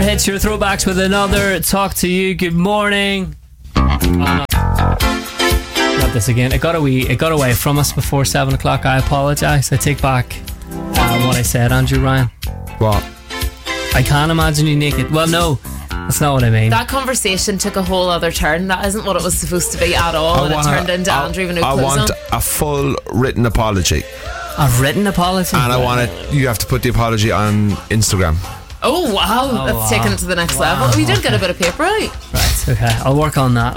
hits, your throwbacks with another Talk to You. Good morning. Oh, no. Not this again. It got away from us before 7 o'clock. I apologise. I take back what I said, Andrew Ryan. What? I can't imagine you naked. Well, no, that's not what I mean. That conversation took a whole other turn. That isn't what it was supposed to be at all, and it turned into Andrew with no clothes on. I want a full written apology. A written apology? And I want it. You have to put the apology on Instagram. Oh wow, that's taken it to the next level. We did get a bit of paper out. Right, okay, I'll work on that.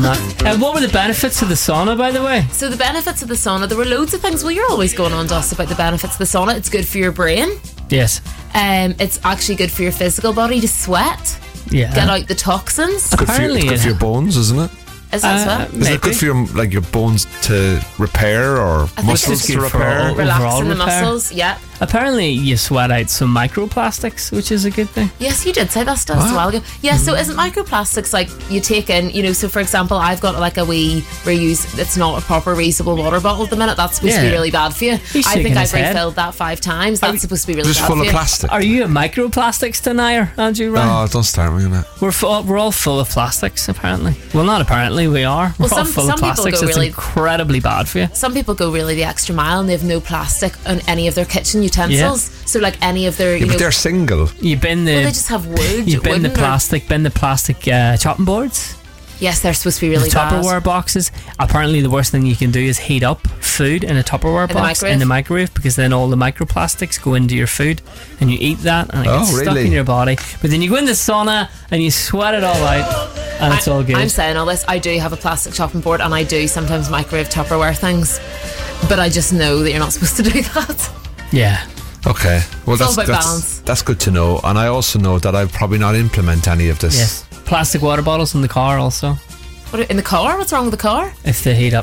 And what were the benefits of the sauna, by the way? So the benefits of the sauna, there were loads of things. Well, you're always going on to us about the benefits of the sauna. It's good for your brain. Yes. It's actually good for your physical body to sweat. Yeah. Get out the toxins. Apparently it's good for your bones, isn't it? Is that sweat? Is it good for your bones to repair or muscles to repair? Relaxing the muscles, yeah. Apparently you sweat out some microplastics, which is a good thing. Yes, you did say that stuff a while ago. Yeah, so isn't microplastics like you take in, so for example, I've got like a wee it's not a proper reusable water bottle at the minute. That's supposed to be really bad for you. I think I've refilled that 5 times. That's supposed to be really bad for you. Just full of plastic. Are you a microplastics denier, Andrew Ryan? Oh, don't start me on that. We're all full of plastics, apparently. Well, not apparently, we are. We're all full of plastics. It's incredibly bad for you. Some people go really the extra mile and they have no plastic on any of their kitchen utensils. So like any of their but they're single. You bin the they just have wood. You bin the plastic chopping boards. Yes, they're supposed to be really bad. Tupperware boxes. Apparently the worst thing you can do is heat up food in a Tupperware box in the microwave, because then all the microplastics go into your food and you eat that and it gets stuck in your body. But then you go in the sauna and you sweat it all out and it's all good. I'm saying all this, I do have a plastic chopping board and I do sometimes microwave Tupperware things, but I just know that you're not supposed to do that. Yeah. Okay, well that's good to know, and I also know that I'll probably not implement any of this. Yes, plastic water bottles in the car also. What, in the car? What's wrong with the car? If they heat up.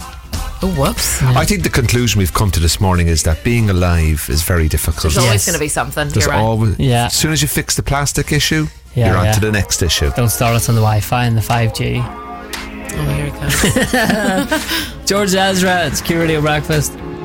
Oh, whoops. Yeah. I think the conclusion we've come to this morning is that being alive is very difficult. There's always going to be something. There's you're right. Always, as soon as you fix the plastic issue, you're on to the next issue. Don't start us on the Wi-Fi and the 5G. Oh, here it comes. George Ezra, it's Q Radio Breakfast.